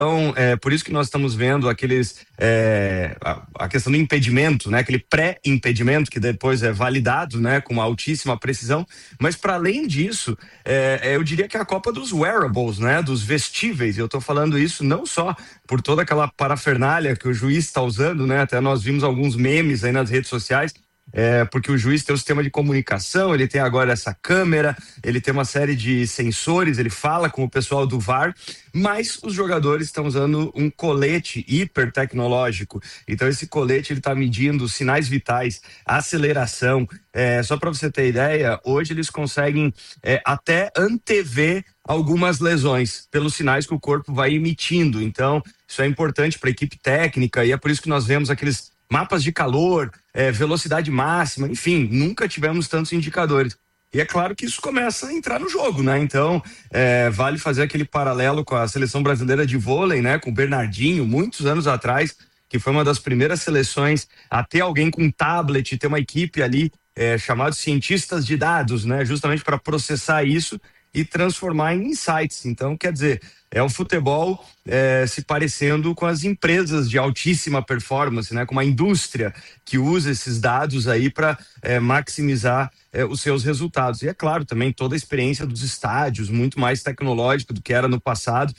Então, por isso que nós estamos vendo a questão do impedimento, né? Aquele pré-impedimento que depois é validado, né? Com uma altíssima precisão. Mas, para além disso, eu diria que é a Copa dos wearables, né? Dos vestíveis. Eu estou falando isso não só por toda aquela parafernália que o juiz está usando, né? Até nós vimos alguns memes aí nas redes sociais. Porque o juiz tem o sistema de comunicação, ele tem agora essa câmera, ele tem uma série de sensores, ele fala com o pessoal do VAR, mas os jogadores estão usando um colete hiper tecnológico. Então esse colete ele está medindo sinais vitais, aceleração. Só para você ter ideia, hoje eles conseguem até antever algumas lesões pelos sinais que o corpo vai emitindo. Então isso é importante para a equipe técnica e é por isso que nós vemos aqueles mapas de calor, velocidade máxima, enfim, nunca tivemos tantos indicadores. E é claro que isso começa a entrar no jogo, né? Então, vale fazer aquele paralelo com a seleção brasileira de vôlei, né? Com o Bernardinho, muitos anos atrás, que foi uma das primeiras seleções a ter alguém com tablet, ter uma equipe ali chamados cientistas de dados, né? Justamente para processar isso e transformar em insights. Então, quer dizer, é o futebol se parecendo com as empresas de altíssima performance, né? Com uma indústria que usa esses dados aí para maximizar os seus resultados. E é claro, também toda a experiência dos estádios, muito mais tecnológica do que era no passado.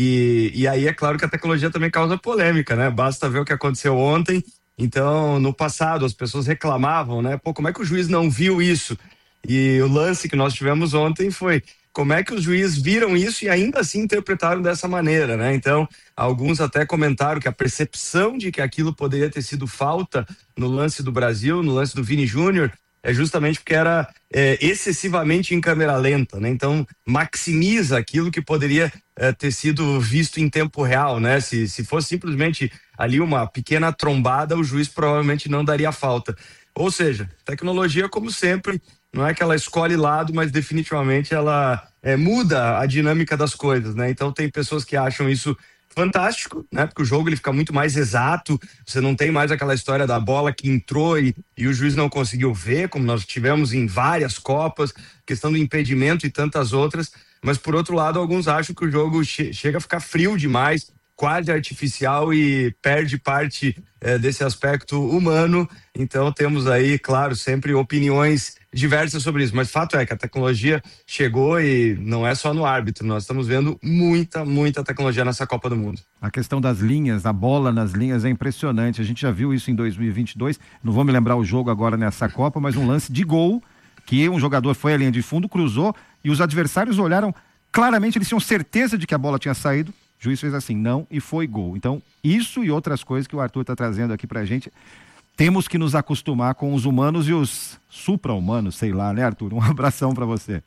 E aí é claro que a tecnologia também causa polêmica, né? Basta ver o que aconteceu ontem. Então, no passado, as pessoas reclamavam, né? Pô, como é que o juiz não viu isso? E o lance que nós tivemos ontem foi: como é que os juízes viram isso e ainda assim interpretaram dessa maneira, né? Então, alguns até comentaram que a percepção de que aquilo poderia ter sido falta no lance do Brasil, no lance do Vini Júnior, é justamente porque era excessivamente em câmera lenta, né? Então, maximiza aquilo que poderia ter sido visto em tempo real, né? Se fosse simplesmente ali uma pequena trombada, o juiz provavelmente não daria falta. Ou seja, tecnologia, como sempre, não é que ela escolhe lado, mas definitivamente ela muda a dinâmica das coisas, né? Então tem pessoas que acham isso fantástico, né? Porque o jogo ele fica muito mais exato, você não tem mais aquela história da bola que entrou e o juiz não conseguiu ver, como nós tivemos em várias Copas, questão do impedimento e tantas outras. Mas por outro lado, alguns acham que o jogo chega a ficar frio demais, quase artificial e perde parte desse aspecto humano. Então temos aí, claro, sempre opiniões diversas sobre isso, mas fato é que a tecnologia chegou e não é só no árbitro, nós estamos vendo muita tecnologia nessa Copa do Mundo. A questão das linhas, a bola nas linhas é impressionante, a gente já viu isso em 2022, não vou me lembrar o jogo agora nessa Copa, mas um lance de gol, que um jogador foi à linha de fundo, cruzou e os adversários olharam claramente, eles tinham certeza de que a bola tinha saído, o juiz fez assim, não, e foi gol. Então, isso e outras coisas que o Arthur está trazendo aqui pra gente, temos que nos acostumar com os humanos e os supra-humanos, sei lá, né, Arthur? Um abração para você.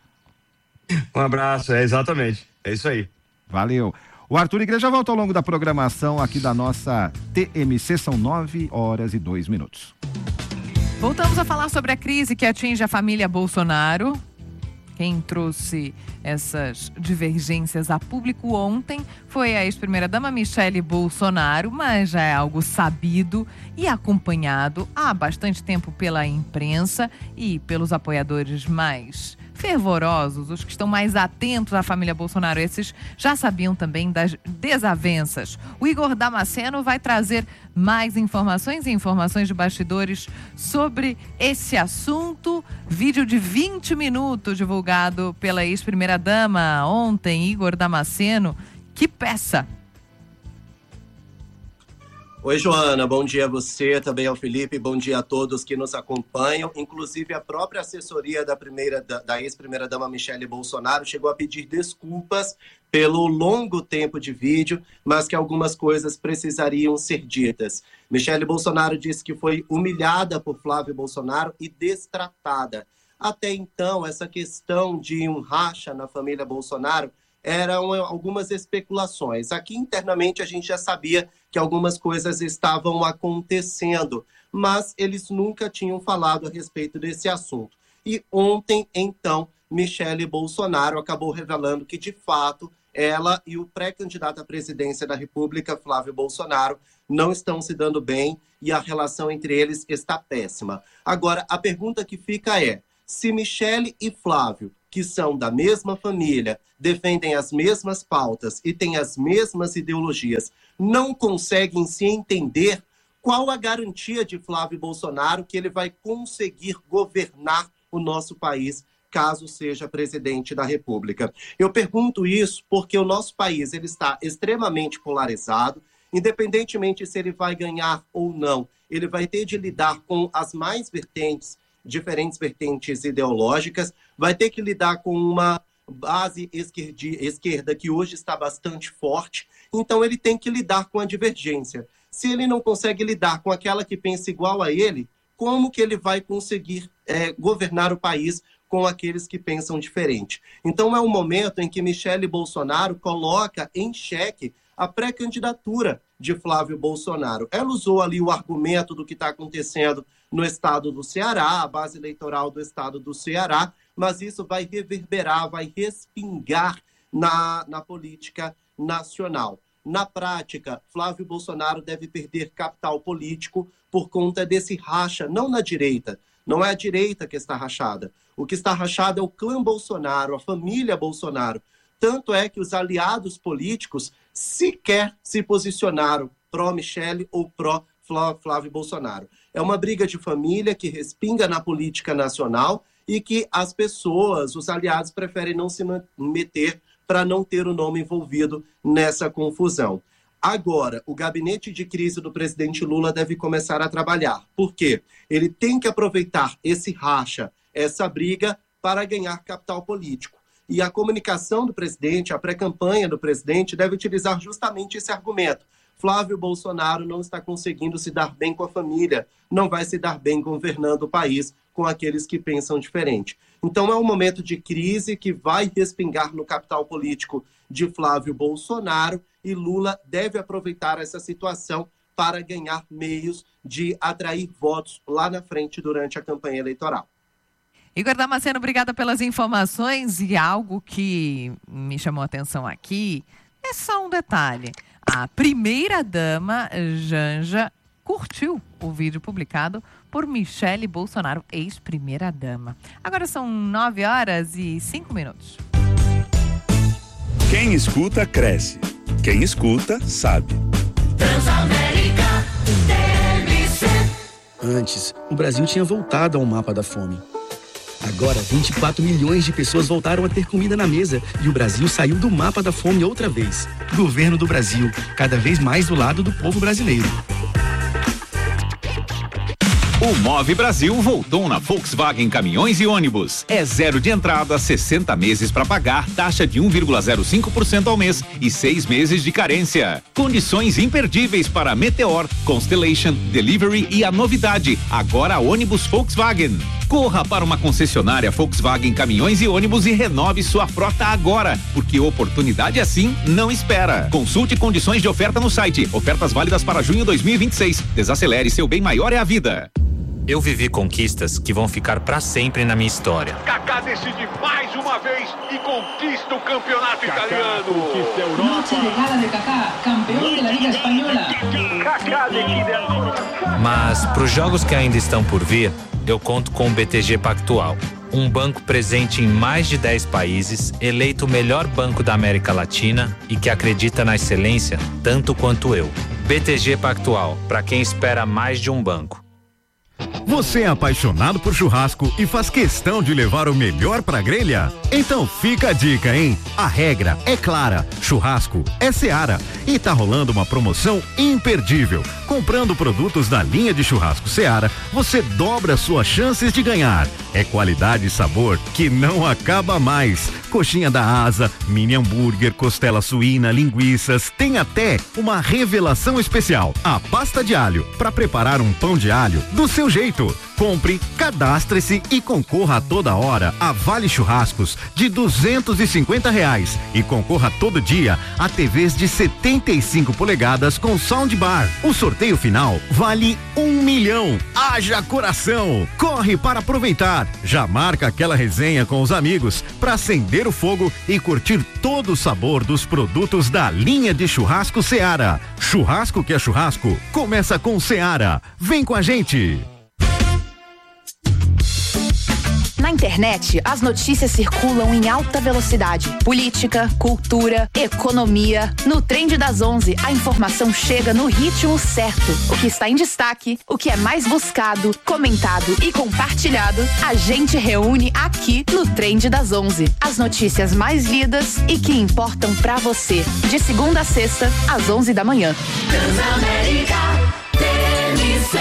Um abraço, exatamente, é isso aí. Valeu. O Arthur Igreja volta ao longo da programação aqui da nossa TMC, são 9h02. Voltamos a falar sobre a crise que atinge a família Bolsonaro. Quem trouxe essas divergências a público ontem foi a ex-primeira-dama Michele Bolsonaro, mas já é algo sabido e acompanhado há bastante tempo pela imprensa e pelos apoiadores mais fervorosos, os que estão mais atentos à família Bolsonaro. Esses já sabiam também das desavenças. O Igor Damasceno vai trazer mais informações e informações de bastidores sobre esse assunto. Vídeo de 20 minutos divulgado pela ex-primeira-dama ontem, Igor Damasceno. Que peça! Oi, Joana, bom dia a você, também ao Felipe, bom dia a todos que nos acompanham. Inclusive, a própria assessoria da ex-primeira-dama Michele Bolsonaro chegou a pedir desculpas pelo longo tempo de vídeo, mas que algumas coisas precisariam ser ditas. Michele Bolsonaro disse que foi humilhada por Flávio Bolsonaro e destratada. Até então, essa questão de um racha na família Bolsonaro eram algumas especulações. Aqui internamente a gente já sabia que algumas coisas estavam acontecendo, mas eles nunca tinham falado a respeito desse assunto. E ontem, então, Michele Bolsonaro acabou revelando que, de fato, ela e o pré-candidato à presidência da República, Flávio Bolsonaro, não estão se dando bem e a relação entre eles está péssima. Agora, a pergunta que fica é: se Michele e Flávio que são da mesma família, defendem as mesmas pautas e têm as mesmas ideologias, não conseguem se entender, qual a garantia de Flávio Bolsonaro que ele vai conseguir governar o nosso país caso seja presidente da República? Eu pergunto isso porque o nosso país ele está extremamente polarizado, independentemente se ele vai ganhar ou não, ele vai ter de lidar com as mais diferentes vertentes ideológicas, vai ter que lidar com uma base esquerda que hoje está bastante forte, então ele tem que lidar com a divergência. Se ele não consegue lidar com aquela que pensa igual a ele, como que ele vai conseguir governar o país com aqueles que pensam diferente? Então é um momento em que Michele Bolsonaro coloca em xeque a pré-candidatura de Flávio Bolsonaro. Ela usou ali o argumento do que está acontecendo no estado do Ceará, a base eleitoral do estado do Ceará, mas isso vai reverberar, vai respingar na política nacional. Na prática, Flávio Bolsonaro deve perder capital político por conta desse racha, não na direita. Não é a direita que está rachada. O que está rachado é o clã Bolsonaro, a família Bolsonaro. Tanto é que os aliados políticos sequer se posicionaram pró-Michele ou pró-Flávio Bolsonaro. É uma briga de família que respinga na política nacional e que as pessoas, os aliados, preferem não se meter para não ter o nome envolvido nessa confusão. Agora, o gabinete de crise do presidente Lula deve começar a trabalhar. Por quê? Ele tem que aproveitar esse racha, essa briga, para ganhar capital político. E a comunicação do presidente, a pré-campanha do presidente, deve utilizar justamente esse argumento. Flávio Bolsonaro não está conseguindo se dar bem com a família, não vai se dar bem governando o país com aqueles que pensam diferente. Então é um momento de crise que vai respingar no capital político de Flávio Bolsonaro e Lula deve aproveitar essa situação para ganhar meios de atrair votos lá na frente durante a campanha eleitoral. Igor Damasceno, obrigada pelas informações, e algo que me chamou a atenção aqui é só um detalhe. A primeira-dama, Janja, curtiu o vídeo publicado por Michele Bolsonaro, ex-primeira-dama. Agora são 9h05. Quem escuta, cresce. Quem escuta, sabe. Transamérica TLC. Antes, o Brasil tinha voltado ao mapa da fome. Agora, 24 milhões de pessoas voltaram a ter comida na mesa e o Brasil saiu do mapa da fome outra vez. Governo do Brasil, cada vez mais do lado do povo brasileiro. O Move Brasil voltou na Volkswagen Caminhões e Ônibus. É 0 de entrada, 60 meses para pagar, taxa de 1,05% ao mês e 6 meses de carência. Condições imperdíveis para Meteor, Constellation, Delivery e a novidade, agora a ônibus Volkswagen. Corra para uma concessionária Volkswagen Caminhões e Ônibus e renove sua frota agora, porque oportunidade assim não espera. Consulte condições de oferta no site. Ofertas válidas para junho 2026. Desacelere, seu bem maior é a vida. Eu vivi conquistas que vão ficar para sempre na minha história. Kaká decide mais uma vez e conquista o campeonato italiano. Conquista a Europa. Noche de gala de Kaká, campeão da Liga Espanhola. Kaká decide a... Mas para os jogos que ainda estão por vir, eu conto com o BTG Pactual. Um banco presente em mais de 10 países, eleito o melhor banco da América Latina e que acredita na excelência tanto quanto eu. BTG Pactual, para quem espera mais de um banco. Você é apaixonado por churrasco e faz questão de levar o melhor pra grelha? Então fica a dica, hein? A regra é clara, churrasco é Seara e tá rolando uma promoção imperdível. Comprando produtos da linha de churrasco Seara, você dobra suas chances de ganhar. É qualidade e sabor que não acaba mais. Coxinha da asa, mini hambúrguer, costela suína, linguiças, tem até uma revelação especial, a pasta de alho, para preparar um pão de alho do seu jeito. Compre, cadastre-se e concorra a toda hora a Vale Churrascos de R$250 e concorra todo dia a TVs de 75 polegadas com soundbar. O sorteio final vale R$1 milhão. Haja coração! Corre para aproveitar. Já marca aquela resenha com os amigos para acender o fogo e curtir todo o sabor dos produtos da linha de churrasco Seara. Churrasco que é churrasco, começa com Seara. Vem com a gente! Na internet, as notícias circulam em alta velocidade. Política, cultura, economia. No Trend das 11, a informação chega no ritmo certo. O que está em destaque, o que é mais buscado, comentado e compartilhado, a gente reúne aqui no Trend das 11. As notícias mais lidas e que importam pra você. De segunda a sexta, às 11 da manhã. Transamérica TMC.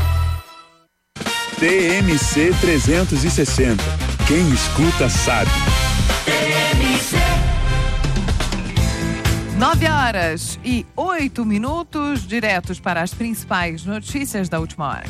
TMC 360. Quem escuta sabe. TMC. 9h08, diretos para as principais notícias da última hora.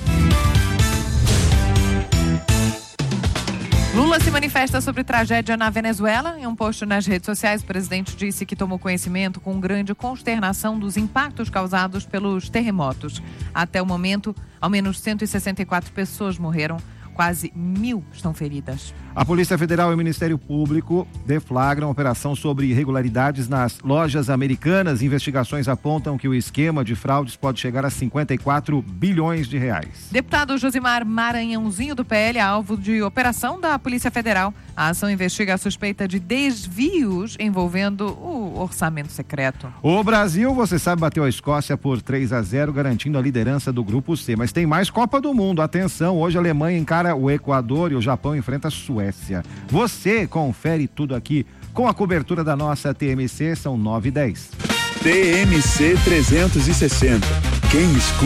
Lula se manifesta sobre tragédia na Venezuela. Em um post nas redes sociais, o presidente disse que tomou conhecimento com grande consternação dos impactos causados pelos terremotos. Até o momento, ao menos 164 pessoas morreram. Quase 1.000 estão feridas. A Polícia Federal e o Ministério Público deflagram operação sobre irregularidades nas lojas americanas. Investigações apontam que o esquema de fraudes pode chegar a 54 bilhões de reais. Deputado Josimar Maranhãozinho do PL é alvo de operação da Polícia Federal. A ação investiga a suspeita de desvios envolvendo o orçamento secreto. O Brasil, você sabe, bateu a Escócia por 3-0, garantindo a liderança do Grupo C. Mas tem mais Copa do Mundo. Atenção, hoje a Alemanha encara o Equador e o Japão enfrenta a Suécia. Você confere tudo aqui com a cobertura da nossa TMC, são 9h10. TMC 360. Quem escuta